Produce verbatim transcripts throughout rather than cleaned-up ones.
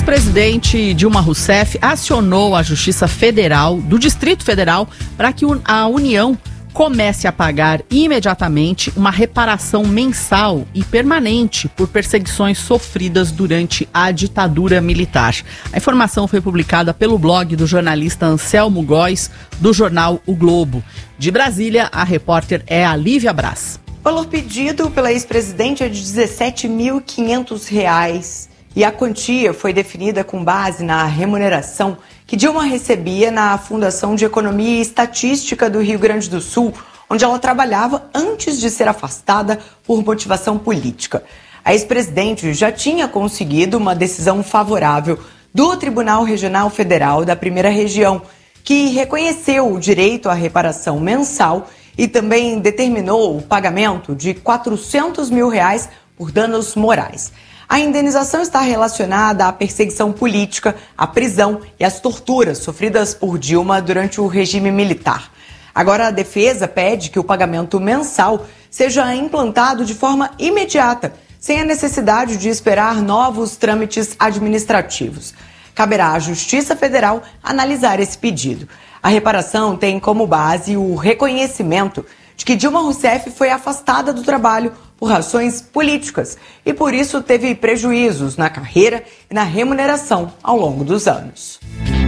ex-presidente Dilma Rousseff acionou a Justiça Federal do Distrito Federal para que a União comece a pagar imediatamente uma reparação mensal e permanente por perseguições sofridas durante a ditadura militar. A informação foi publicada pelo blog do jornalista Anselmo Góes, do jornal O Globo. De Brasília, a repórter é a Lívia Braz. O valor pedido pela ex-presidente é de dezessete mil e quinhentos reais e a quantia foi definida com base na remuneração que Dilma recebia na Fundação de Economia e Estatística do Rio Grande do Sul, onde ela trabalhava antes de ser afastada por motivação política. A ex-presidente já tinha conseguido uma decisão favorável do Tribunal Regional Federal da Primeira Região, que reconheceu o direito à reparação mensal e também determinou o pagamento de quatrocentos mil reais por danos morais. A indenização está relacionada à perseguição política, à prisão e às torturas sofridas por Dilma durante o regime militar. Agora, a defesa pede que o pagamento mensal seja implantado de forma imediata, sem a necessidade de esperar novos trâmites administrativos. Caberá à Justiça Federal analisar esse pedido. A reparação tem como base o reconhecimento de que Dilma Rousseff foi afastada do trabalho por razões políticas e, por isso, teve prejuízos na carreira e na remuneração ao longo dos anos.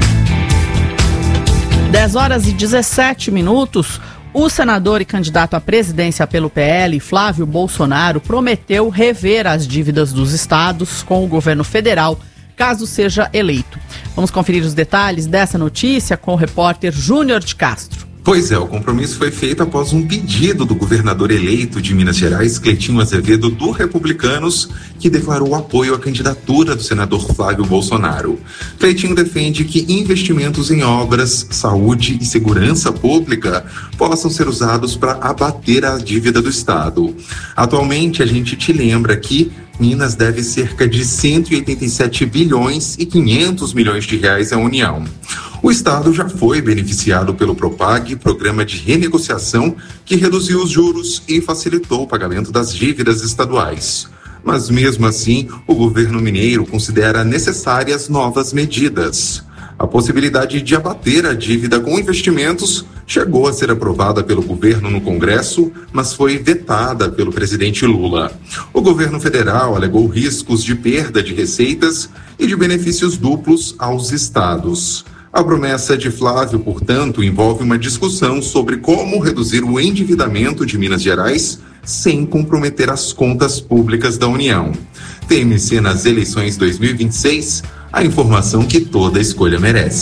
dez horas e dezessete minutos. O senador e candidato à presidência pelo P L, Flávio Bolsonaro, prometeu rever as dívidas dos estados com o governo federal, caso seja eleito. Vamos conferir os detalhes dessa notícia com o repórter Júnior de Castro. Pois é, o compromisso foi feito após um pedido do governador eleito de Minas Gerais, Cleitinho Azevedo, do Republicanos, que declarou apoio à candidatura do senador Flávio Bolsonaro. Cleitinho defende que investimentos em obras, saúde e segurança pública possam ser usados para abater a dívida do Estado. Atualmente, a gente te lembra que Minas deve cerca de cento e oitenta e sete bilhões e quinhentos milhões de reais à União. O Estado já foi beneficiado pelo Propag, programa de renegociação que reduziu os juros e facilitou o pagamento das dívidas estaduais. Mas mesmo assim, o governo mineiro considera necessárias novas medidas. A possibilidade de abater a dívida com investimentos chegou a ser aprovada pelo governo no Congresso, mas foi vetada pelo presidente Lula. O governo federal alegou riscos de perda de receitas e de benefícios duplos aos estados. A promessa de Flávio, portanto, envolve uma discussão sobre como reduzir o endividamento de Minas Gerais sem comprometer as contas públicas da União. T M C nas eleições dois mil e vinte e seis, a informação que toda escolha merece.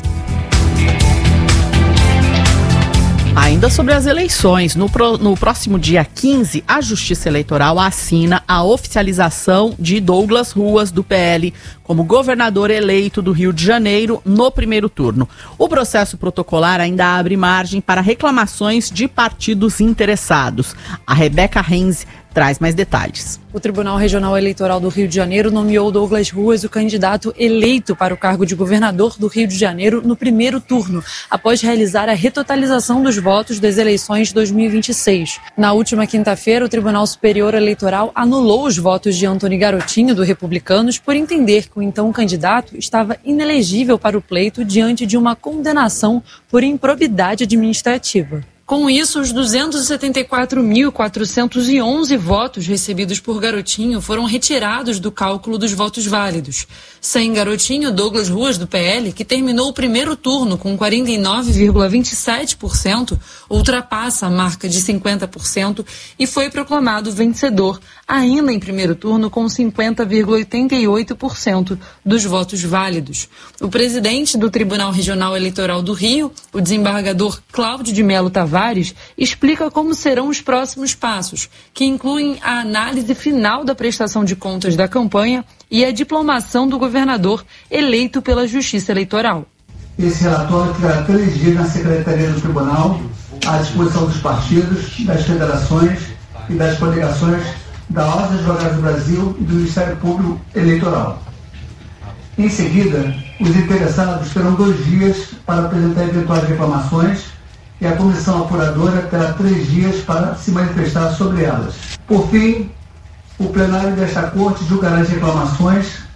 Ainda sobre as eleições, no, pro, no próximo dia quinze, a Justiça Eleitoral assina a oficialização de Douglas Ruas, do P L, como governador eleito do Rio de Janeiro no primeiro turno. O processo protocolar ainda abre margem para reclamações de partidos interessados. A Rebeca Renz traz mais detalhes. O Tribunal Regional Eleitoral do Rio de Janeiro nomeou Douglas Ruas o candidato eleito para o cargo de governador do Rio de Janeiro no primeiro turno, após realizar a retotalização dos votos das eleições de dois mil e vinte e seis. Na última quinta-feira, o Tribunal Superior Eleitoral anulou os votos de Antony Garotinho, do Republicanos, por entender que o então candidato estava inelegível para o pleito diante de uma condenação por improbidade administrativa. Com isso, os duzentos e setenta e quatro mil, quatrocentos e onze votos recebidos por Garotinho foram retirados do cálculo dos votos válidos. Sem Garotinho, Douglas Ruas, do P L, que terminou o primeiro turno com quarenta e nove vírgula vinte e sete por cento, ultrapassa a marca de cinquenta por cento e foi proclamado vencedor, ainda em primeiro turno, com cinquenta vírgula oitenta e oito por cento dos votos válidos. O presidente do Tribunal Regional Eleitoral do Rio, o desembargador Cláudio de Melo Tavares, explica como serão os próximos passos, que incluem a análise final da prestação de contas da campanha e a diplomação do governador eleito pela Justiça Eleitoral. Esse relatório ficará três dias na Secretaria do Tribunal, à disposição dos partidos, das federações e das coligações da Ordem dos Advogados do Brasil e do Ministério Público Eleitoral. Em seguida, os interessados terão dois dias para apresentar eventuais reclamações e a comissão apuradora terá três dias para se manifestar sobre elas. Por fim, o plenário desta Corte julgará as reclamações